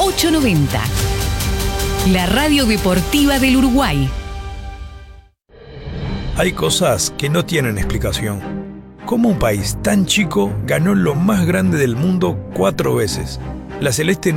890. La radio deportiva del Uruguay. Hay cosas que no tienen explicación. ¿Cómo un país tan chico ganó lo más grande del mundo 4 veces? La Celeste